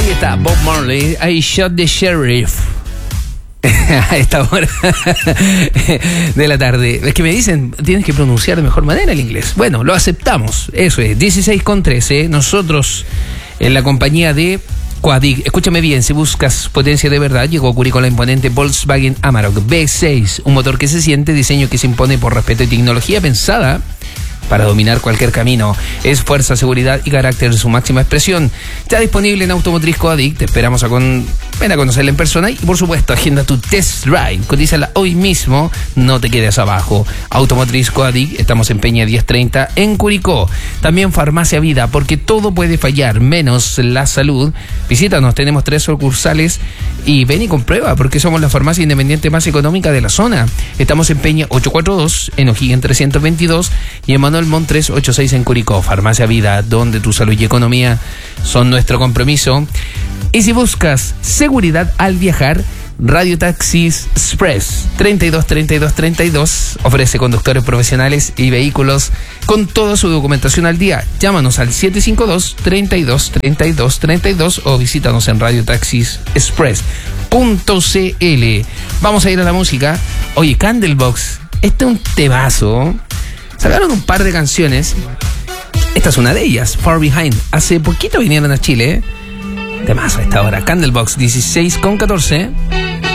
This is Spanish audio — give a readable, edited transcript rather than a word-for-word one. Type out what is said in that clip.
está Bob Marley, I Shot the Sheriff. A esta hora de la tarde. Es que me dicen, tienes que pronunciar de mejor manera el inglés. Bueno, lo aceptamos. Eso es, 16:13. Nosotros en la compañía de Quadic. Escúchame bien, si buscas potencia de verdad, llegó a Curicó la imponente Volkswagen Amarok V6. Un motor que se siente, diseño que se impone por respeto y tecnología pensada para dominar cualquier camino. Es fuerza, seguridad y carácter de su máxima expresión. Está disponible en Automotriz Coadic. Te esperamos ven a conocerla en persona y, por supuesto, agenda tu test drive. Cotízala hoy mismo, no te quedes abajo. Automotriz Coadic, estamos en Peña 1030 en Curicó. También Farmacia Vida, porque todo puede fallar, menos la salud. Visítanos, tenemos 3 sucursales y ven y comprueba, porque somos la farmacia independiente más económica de la zona. Estamos en Peña 842, en O'Higgins 322 y en Manuel Montt 386 en Curicó. Farmacia Vida, donde tu salud y economía son nuestro compromiso. Y si buscas seguridad al viajar, Radio Taxis Express 32 ofrece conductores profesionales y vehículos con toda su documentación al día. Llámanos al 752-32 o visítanos en radiotaxisexpress.cl. Vamos a ir a la música. Oye, Candlebox, este es un temazo. Sacaron un par de canciones. Esta es una de ellas, Far Behind. Hace poquito vinieron a Chile, Temazo a esta hora. Candlebox 16:14.